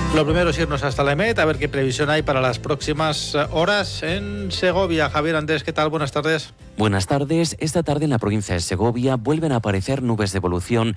Lo primero es irnos hasta la EMET, a ver qué previsión hay para las próximas horas en Segovia. Javier Andrés, ¿qué tal? Buenas tardes. Buenas tardes. Esta tarde en la provincia de Segovia vuelven a aparecer nubes de evolución